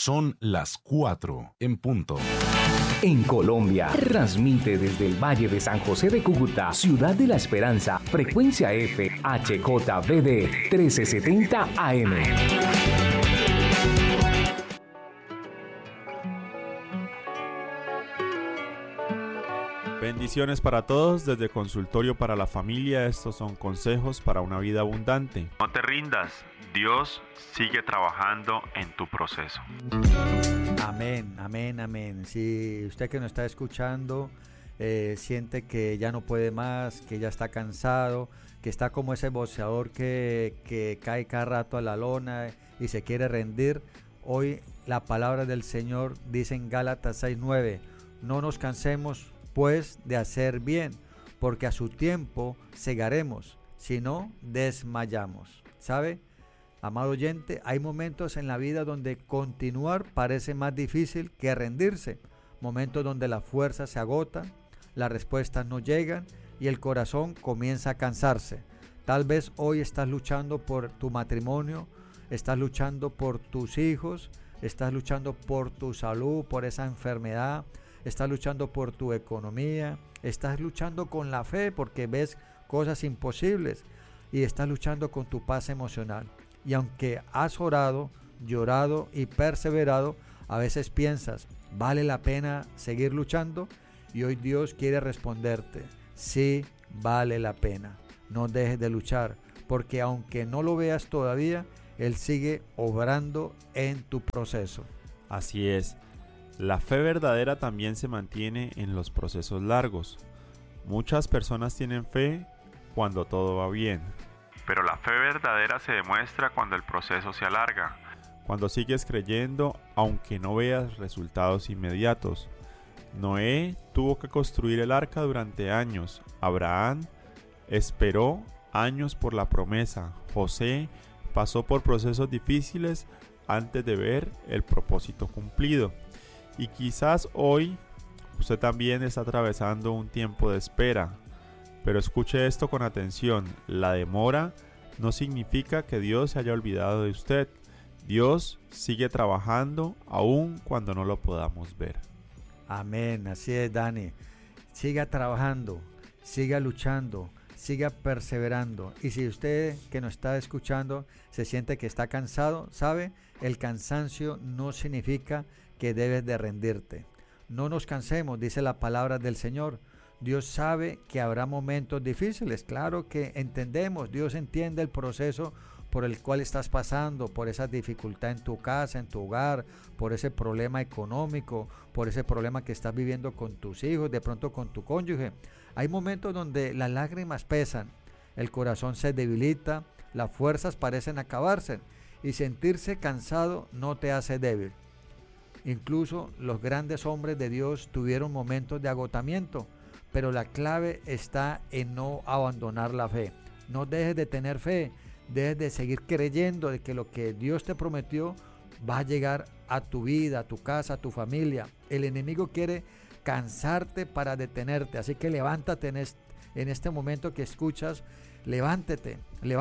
Son las 4 en punto. En Colombia, transmite desde el Valle de San José de Cúcuta, Ciudad de la Esperanza, frecuencia F, HJBD 1370 AM. Bendiciones para todos desde Consultorio para la Familia. Estos son consejos para una vida abundante. No te rindas, Dios sigue trabajando en tu proceso. Amén, amén, amén. Si usted que nos está escuchando siente que ya no puede más, que ya está cansado, que está como ese boxeador que cae cada rato a la lona y se quiere rendir, hoy la palabra del Señor dice en Gálatas 6:9, no nos cansemos pues de hacer bien, porque a su tiempo segaremos, si no desmayamos. ¿Sabe? Amado oyente, hay momentos en la vida donde continuar parece más difícil que rendirse, momentos donde la fuerza se agota, las respuestas no llegan y el corazón comienza a cansarse. Tal vez hoy estás luchando por tu matrimonio, estás luchando por tus hijos, estás luchando por tu salud, por esa enfermedad, estás luchando por tu economía, estás luchando con la fe porque ves cosas imposibles y estás luchando con tu paz emocional. Y aunque has orado, llorado y perseverado, a veces piensas, ¿vale la pena seguir luchando? Y hoy Dios quiere responderte, sí, vale la pena. No dejes de luchar, porque aunque no lo veas todavía, Él sigue obrando en tu proceso. Así es. La fe verdadera también se mantiene en los procesos largos. Muchas personas tienen fe cuando todo va bien. Pero la fe verdadera se demuestra cuando el proceso se alarga. Cuando sigues creyendo aunque no veas resultados inmediatos. Noé tuvo que construir el arca durante años. Abraham esperó años por la promesa. José pasó por procesos difíciles antes de ver el propósito cumplido. Y quizás hoy usted también está atravesando un tiempo de espera. Pero escuche esto con atención. La demora no significa que Dios se haya olvidado de usted. Dios sigue trabajando aun cuando no lo podamos ver. Amén, así es, Dani. Siga trabajando, siga luchando, siga perseverando. Y si usted que nos está escuchando se siente que está cansado, ¿sabe? El cansancio no significa que debes de rendirte. No nos cansemos, dice la palabra del Señor. Dios sabe que habrá momentos difíciles, claro que entendemos, Dios entiende el proceso por el cual estás pasando, por esa dificultad en tu casa, en tu hogar, por ese problema económico, por ese problema que estás viviendo con tus hijos, de pronto con tu cónyuge. Hay momentos donde las lágrimas pesan, el corazón se debilita, las fuerzas parecen acabarse y sentirse cansado no te hace débil. Incluso los grandes hombres de Dios tuvieron momentos de agotamiento, pero la clave está en no abandonar la fe. No dejes de tener fe, dejes de seguir creyendo de que lo que Dios te prometió va a llegar a tu vida, a tu casa, a tu familia. El enemigo quiere cansarte para detenerte, así que levántate en este momento que escuchas, levántate,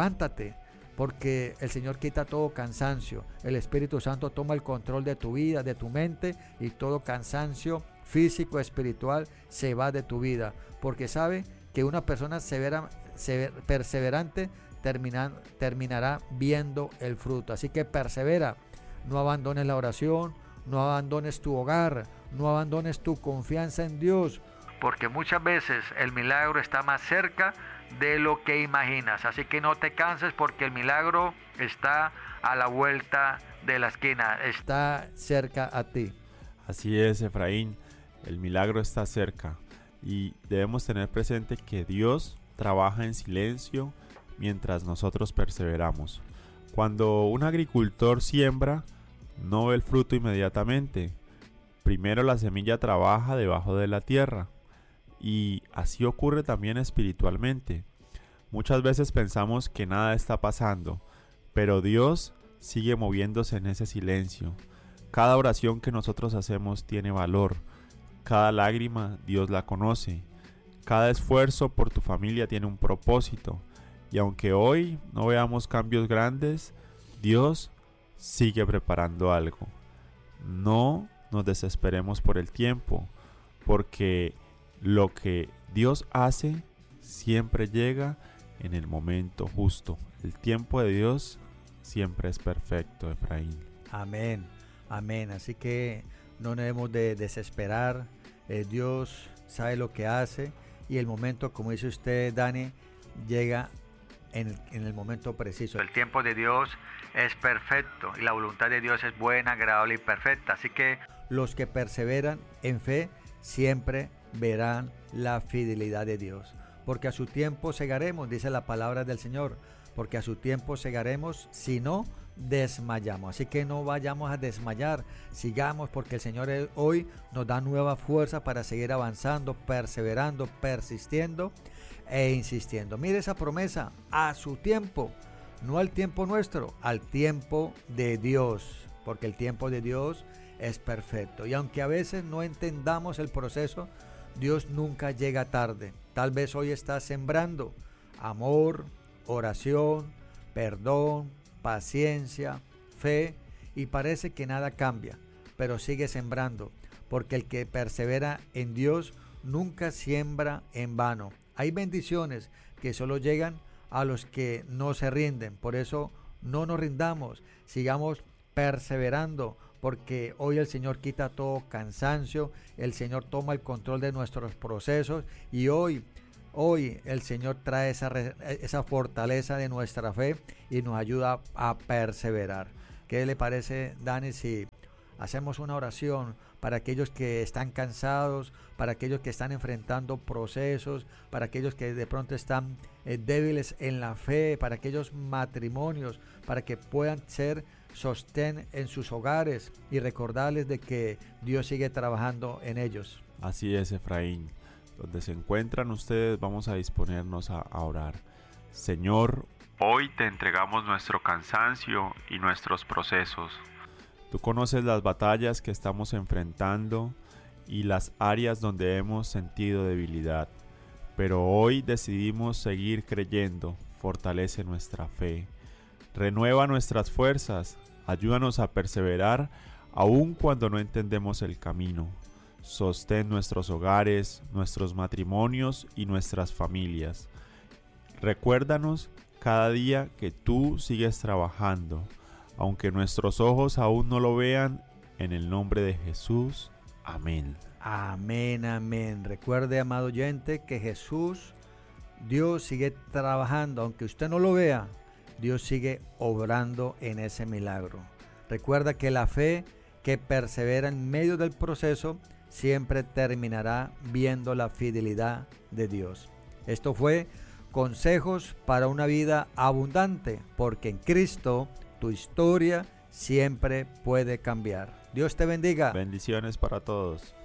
porque el Señor quita todo cansancio. El Espíritu Santo toma el control de tu vida, de tu mente, y todo cansancio físico, espiritual se va de tu vida, porque sabe que una persona perseverante terminará viendo el fruto. Así que persevera, no abandones la oración, no abandones tu hogar, no abandones tu confianza en Dios, porque muchas veces el milagro está más cerca de lo que imaginas. Así que no te canses, porque el milagro está a la vuelta de la esquina, está cerca a ti. Así es, Efraín, el milagro está cerca y debemos tener presente que Dios trabaja en silencio mientras nosotros perseveramos. Cuando un agricultor siembra, no ve el fruto inmediatamente. Primero la semilla trabaja debajo de la tierra. Y así ocurre también espiritualmente. Muchas veces pensamos que nada está pasando, pero Dios sigue moviéndose en ese silencio. Cada oración que nosotros hacemos tiene valor. Cada lágrima Dios la conoce. Cada esfuerzo por tu familia tiene un propósito. Y aunque hoy no veamos cambios grandes, Dios sigue preparando algo. no nos desesperemos por el tiempo, porque lo que Dios hace siempre llega en el momento justo. El tiempo de Dios siempre es perfecto, Efraín. Amén, amén. Así que no debemos de desesperar. Dios sabe lo que hace y el momento, como dice usted, Dani, llega en el momento preciso. El tiempo de Dios es perfecto y la voluntad de Dios es buena, agradable y perfecta. Así que los que perseveran en fe siempre verán la fidelidad de Dios. Porque a su tiempo segaremos, dice la palabra del Señor. Porque a su tiempo segaremos si no desmayamos. Así que no vayamos a desmayar, sigamos, porque el Señor hoy nos da nueva fuerza para seguir avanzando, perseverando, persistiendo e insistiendo. Mire esa promesa, a su tiempo, no al tiempo nuestro, al tiempo de Dios, porque el tiempo de Dios es perfecto. Y aunque a veces no entendamos el proceso, Dios nunca llega tarde. Tal vez hoy estás sembrando amor, oración, perdón, paciencia, fe, y parece que nada cambia, pero sigue sembrando, porque el que persevera en Dios nunca siembra en vano. Hay bendiciones que solo llegan a los que no se rinden, por eso no nos rindamos, sigamos perseverando, porque hoy el Señor quita todo cansancio, el Señor toma el control de nuestros procesos y hoy el Señor trae esa fortaleza de nuestra fe y nos ayuda a perseverar. ¿Qué le parece, Dani, si hacemos una oración para aquellos que están cansados, para aquellos que están enfrentando procesos, para aquellos que de pronto están débiles en la fe, para aquellos matrimonios, para que puedan ser sostén en sus hogares y recordarles de que Dios sigue trabajando en ellos? Así es, Efraín. Donde se encuentran ustedes, vamos a disponernos a orar. Señor, hoy te entregamos nuestro cansancio y nuestros procesos. tú conoces las batallas que estamos enfrentando y las áreas donde hemos sentido debilidad, pero hoy decidimos seguir creyendo. Fortalece nuestra fe, renueva nuestras fuerzas, ayúdanos a perseverar aun cuando no entendemos el camino. Sostén nuestros hogares, nuestros matrimonios y nuestras familias. Recuérdanos cada día que tú sigues trabajando, aunque nuestros ojos aún no lo vean, en el nombre de Jesús. Amén. Amén, amén. Recuerde, amado oyente, que Jesús, Dios sigue trabajando, aunque usted no lo vea, Dios sigue obrando en ese milagro. Recuerda que la fe que persevera en medio del proceso siempre terminará viendo la fidelidad de Dios. Esto fue Consejos para una vida abundante, porque en Cristo tu historia siempre puede cambiar. Dios te bendiga. Bendiciones para todos.